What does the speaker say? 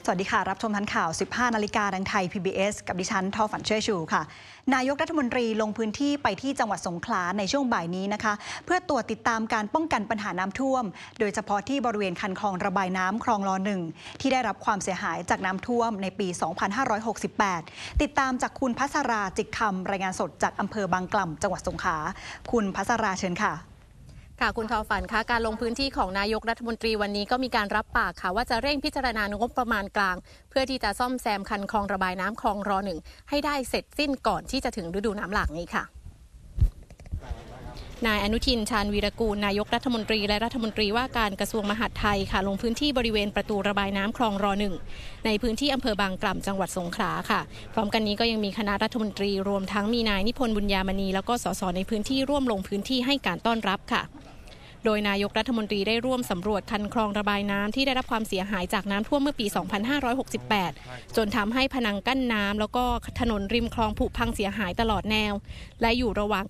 สวัสดีค่ะรับชมทันข่าว 15 นาฬิกาทางไทย PBS กับดิฉันทอฝันเชื่อชูค่ะนายกรัฐมนตรีลงพื้นที่ไปที่จังหวัดสงขลาในช่วงบ่ายนี้นะคะเพื่อตรวจติดตามการป้องกันปัญหาน้ำท่วมโดยเฉพาะที่บริเวณคันคลองระบายน้ำคลองล1ที่ได้รับความเสียหายจากน้ำท่วมในปี 2568 ติดตามจากคุณพัสราจิกคำรายงานสดจากอำเภอบางกล่ำจังหวัดสงขลาคุณพัสราเชิญค่ะค่ะคุณทอฝันคะการลงพื้นที่ของนายกรัฐมนตรีวันนี้ก็มีการรับปากค่ะว่าจะเร่งพิจารณางบประมาณกลางเพื่อที่จะซ่อมแซมคันคลองระบายน้ำคลองร1ให้ได้เสร็จสิ้นก่อนที่จะถึงฤดูน้ำหลากนี้ค่ะนายอนุทินชาญวีรกูลนายกรัฐมนตรีและรัฐมนตรีว่าการกระทรวงมหาดไทยค่ะลงพื้นที่บริเวณประตูระบายน้ำคลองร1ในพื้นที่อำเภอบางกล่ำจังหวัดสงขลาค่ะพร้อมกันนี้ก็ยังมีคณะรัฐมนตรีรวมทั้งมีนายนิพนธ์บุญญามณีแล้วก็สสในพื้นที่ร่วมลงพื้นที่ให้การต้อนรับค่ะโดยนายกรัฐมนตรีได้ร่วมสำรวจคันคลองระบายน้ำที่ได้รับความเสียหายจากน้ำท่วมเมื่อปี 2568 จนทำให้พนังกั้นน้ำแล้วก็ถนนริมคลองผุพังเสียหายตลอดแนวและอยู่ระหว่าง